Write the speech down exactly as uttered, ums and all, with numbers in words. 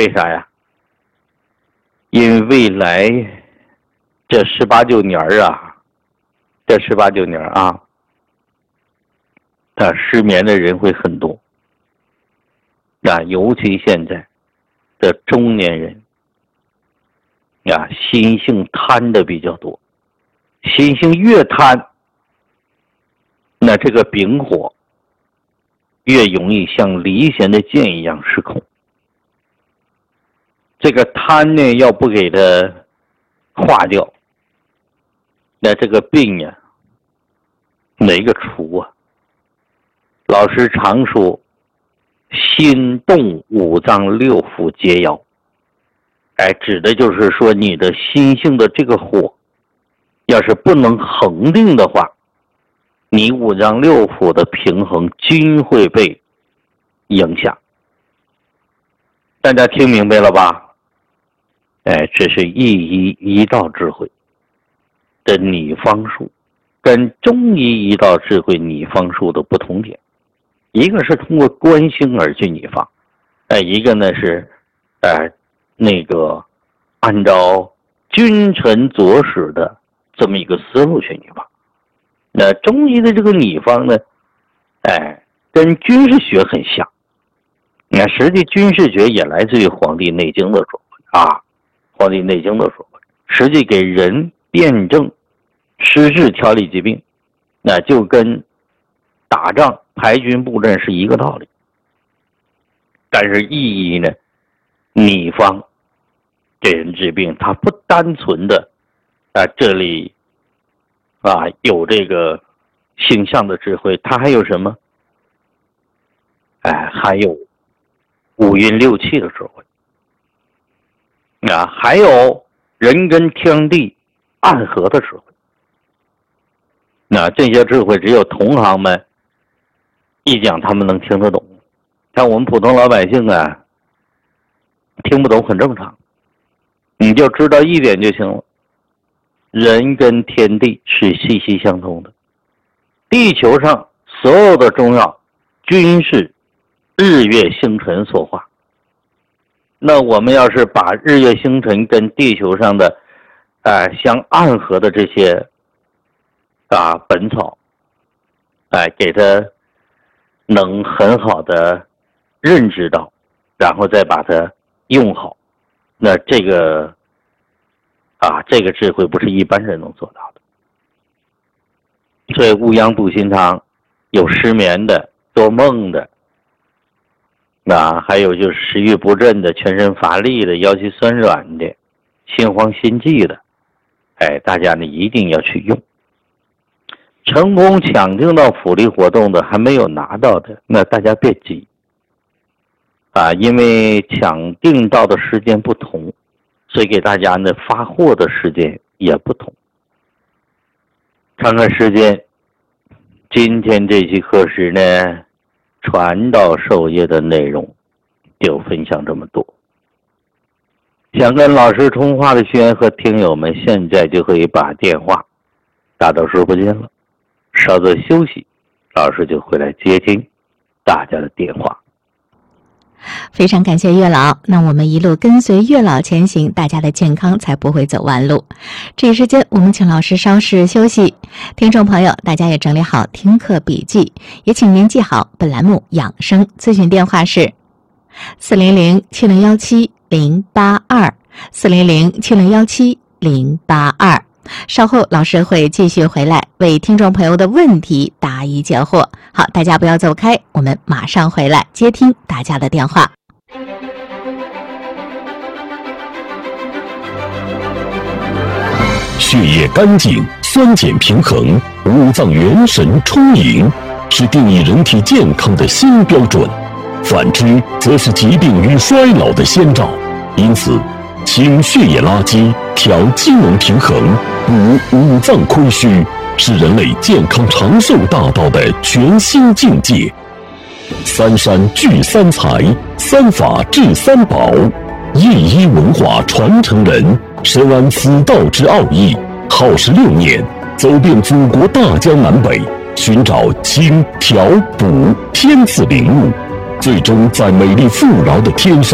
为啥呀？因为未来这十八九年啊，这十八九年啊，啊，失眠的人会很多啊，尤其现在的中年人啊，心性贪的比较多，心性越贪，那这个丙火越容易像离弦的箭一样失控。这个贪呢，要不给它化掉，那这个病呀，哪个除啊？老师常说，心动五脏六腑皆夭。哎，指的就是说你的心性的这个火，要是不能恒定的话，你五脏六腑的平衡均会被影响。大家听明白了吧？哎，这是一医一道智慧的拟方术，跟中医一道智慧拟方术的不同点。一个是通过观星而去拟方，哎，一个呢是，呃，那个按照君臣佐使的这么一个思路去拟方。那中医的这个拟方呢，哎，跟军事学很像。那实际军事学也来自于《黄帝内经》的说法啊，《黄帝内经》的说法，实际给人辩证、施治、调理疾病，那就跟打仗排军布阵是一个道理。但是意义呢，拟方给人治病，它不单纯的啊，这里啊有这个形象的智慧，它还有什么？哎，还有五运六气的智慧啊，还有人跟天地暗合的智慧。那这些智慧只有同行们一讲，他们能听得懂。像我们普通老百姓啊，听不懂很正常。你就知道一点就行了，人跟天地是息息相通的。地球上所有的重要均是日月星辰所化。那我们要是把日月星辰跟地球上的呃相暗合的这些啊本草，哎、呃，给它能很好的认知到，然后再把它用好，那这个啊这个智慧不是一般人能做到的。所以乌央补心汤有失眠的、做梦的，那还有就是食欲不振的、全身乏力的、腰膝酸软的、心慌心悸的，哎，大家呢一定要去用。成功抢定到辅力活动的还没有拿到的，那大家别急啊，因为抢定到的时间不同，所以给大家呢发货的时间也不同。看看时间，今天这期课时呢，传道授业的内容就分享这么多。想跟老师通话的学员和听友们，现在就可以把电话打到直播间了。稍作休息，老师就回来接听大家的电话。 非常感谢月老，那我们一路跟随月老前行，大家的健康才不会走弯路。这一时间我们请老师稍事休息，听众朋友大家也整理好听课笔记，也请您记好本栏目养生咨询电话是四零零七零幺七零八二 四零零七零幺七零八二。稍后老师会继续回来为听众朋友的问题答疑解惑。好，大家不要走开，我们马上回来接听大家的电话。 血液干净，酸碱平衡，五脏元神充盈，是定义人体健康的新标准。反之，则是疾病与衰老的先兆。因此，清血液垃圾，调机能平衡，补五脏亏虚，是人类健康长寿大道的全新境界。三山聚三才，三法治三宝，夜医文化传承人，深谙此道之奥义，耗时六年，走遍祖国大江南北，寻找清调补天赐灵物，最终在美丽富饶的天上